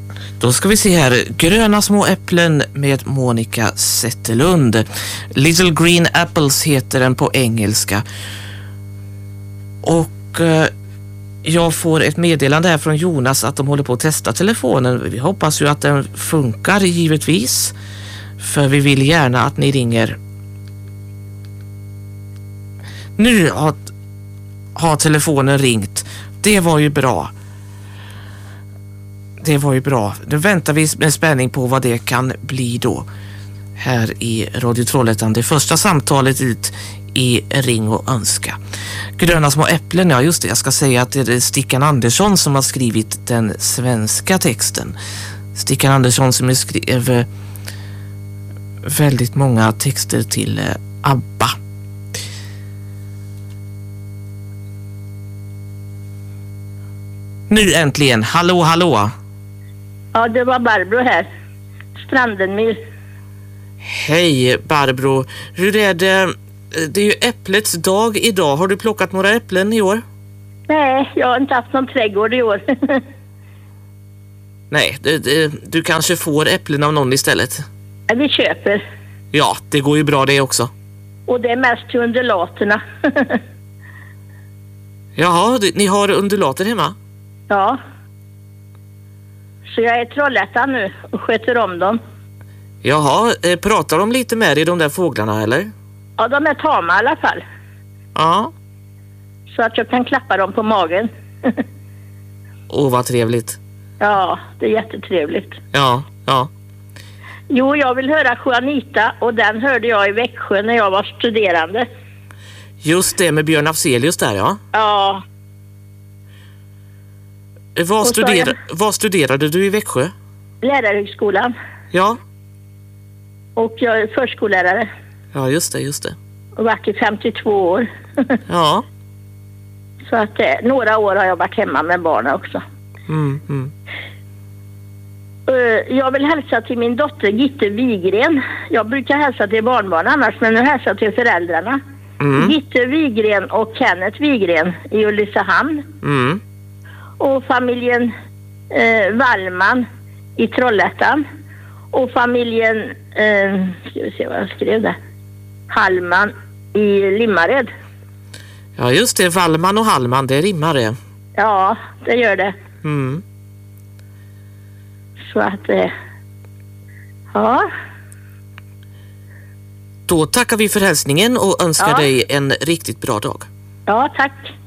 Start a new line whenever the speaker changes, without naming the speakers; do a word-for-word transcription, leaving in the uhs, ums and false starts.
Då ska vi se här. Gröna små äpplen med Monica Zetterlund. Little Green Apples heter den på engelska. Och eh, jag får ett meddelande här från Jonas att de håller på att testa telefonen. Vi hoppas ju att den funkar givetvis. För vi vill gärna att ni ringer. Nu har, har telefonen ringt. Det var ju bra. Det var ju bra. Nu väntar vi med spänning på vad det kan bli då. Här i Radio Trollhättan. Det första samtalet ut i Ring och önska. Gröna små äpplen, ja just det. Jag ska säga att det är Stickan Andersson som har skrivit den svenska texten. Stickan Andersson som skrev väldigt många texter till ABBA. Nu äntligen. Hallå, hallå.
Ja, det var Barbro här. Strandenmyr.
Hej Barbro. Hur är det? Det är ju äpplets dag idag. Har du plockat några äpplen i år?
Nej, jag har inte haft någon trädgård i år.
Nej, det, det, du kanske får äpplen av någon istället.
Vi köper.
Ja, det går ju bra det också.
Och det är mest till undulaterna.
Jaha, ni har undulater hemma?
Ja. Så jag är i Trollhättan nu och sköter om dem.
Jaha, pratar de lite med dig, de där fåglarna, eller?
Ja, de är tama i alla fall.
Ja.
Så att jag kan klappa dem på magen.
Åh, vad trevligt.
Ja, det är jättetrevligt.
Ja, ja.
Jo, jag vill höra Juanita och den hörde jag i Växjö när jag var studerande.
Just det, med Björn Afzelius där, ja.
Ja.
Vad, studera, jag... vad studerade du i Växjö?
Lärarhögskolan.
Ja.
Och jag är förskollärare.
Ja, just det, just det.
Och varit i femtiotvå år.
Ja.
Så att eh, några år har jag varit hemma med barnen också.
Mm, mm.
Uh, jag vill hälsa till min dotter Gitte Wigren. Jag brukar hälsa till barnbarn annars, men nu hälsar jag till föräldrarna. Mm. Gitte Wigren och Kenneth Wigren i Ulricehamn.
Mm.
Och familjen eh, Wallman i Trollhättan. Och familjen, eh, ska vi se vad jag skrev där. Hallman i Limmared.
Ja just det, Wallman och Hallman, det rimmar det.
Ja, det gör det.
Mm.
Så att, eh, ja.
Då tackar vi för hälsningen och önskar
ja.
dig en riktigt bra dag.
Ja, tack.